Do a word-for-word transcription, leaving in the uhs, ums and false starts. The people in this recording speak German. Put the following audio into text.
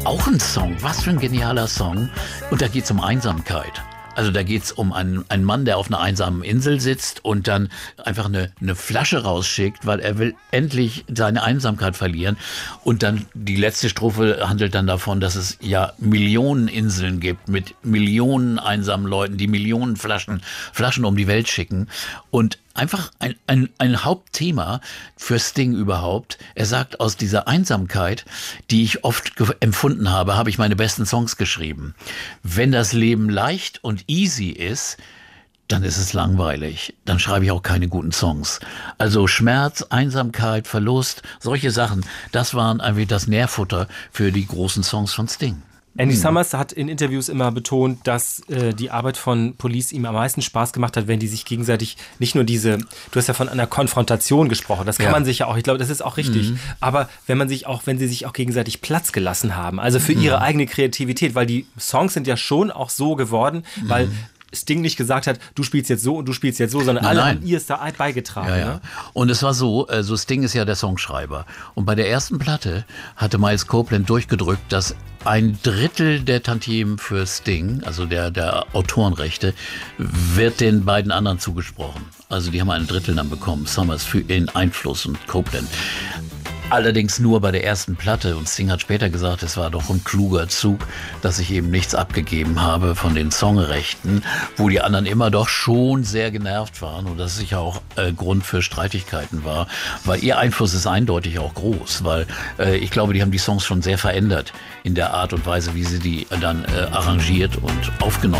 Auch ein Song, was für ein genialer Song. Und da geht es um Einsamkeit. Also da geht's um einen, einen Mann, der auf einer einsamen Insel sitzt und dann einfach eine, eine Flasche rausschickt, weil er will endlich seine Einsamkeit verlieren. Und dann die letzte Strophe handelt dann davon, dass es ja Millionen Inseln gibt mit Millionen einsamen Leuten, die Millionen Flaschen, Flaschen um die Welt schicken. Und einfach ein, ein, ein Hauptthema für Sting überhaupt. Er sagt, aus dieser Einsamkeit, die ich oft ge- empfunden habe, habe ich meine besten Songs geschrieben. Wenn das Leben leicht und easy ist, dann ist es langweilig. Dann schreibe ich auch keine guten Songs. Also Schmerz, Einsamkeit, Verlust, solche Sachen, das waren einfach das Nährfutter für die großen Songs von Sting. Andy Summers hat in Interviews immer betont, dass äh, die Arbeit von Police ihm am meisten Spaß gemacht hat, wenn die sich gegenseitig nicht nur diese, du hast ja von einer Konfrontation gesprochen, das kann ja. man sich ja auch, ich glaube, das ist auch richtig, mhm. aber wenn man sich auch, wenn sie sich auch gegenseitig Platz gelassen haben, also für mhm. ihre eigene Kreativität, weil die Songs sind ja schon auch so geworden, mhm. weil Sting nicht gesagt hat, du spielst jetzt so und du spielst jetzt so, sondern nein, alle nein. haben ihr es da beigetragen. Ja, ja. Ne? Und es war so, also Sting ist ja der Songschreiber. Und bei der ersten Platte hatte Miles Copeland durchgedrückt, dass ein Drittel der Tantiemen für Sting, also der, der Autorenrechte, wird den beiden anderen zugesprochen. Also die haben ein Drittel dann bekommen, Summers für ihren Einfluss und Copeland. Allerdings nur bei der ersten Platte. Und Sting hat später gesagt, es war doch ein kluger Zug, dass ich eben nichts abgegeben habe von den Songrechten, wo die anderen immer doch schon sehr genervt waren und das sicher auch äh, Grund für Streitigkeiten war, weil ihr Einfluss ist eindeutig auch groß, weil äh, ich glaube, die haben die Songs schon sehr verändert in der Art und Weise, wie sie die dann äh, arrangiert und aufgenommen